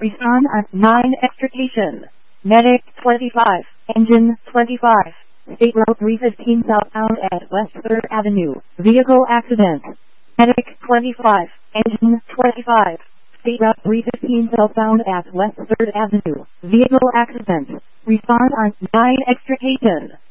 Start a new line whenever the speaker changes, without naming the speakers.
Respond on 9 extrication. Medic 25, engine 25. State Road 315 southbound at West 3rd Avenue. Vehicle accident. Medic 25, engine 25. State Route 315 southbound at West 3rd Avenue. Vehicle accident. Respond on 9 extrication.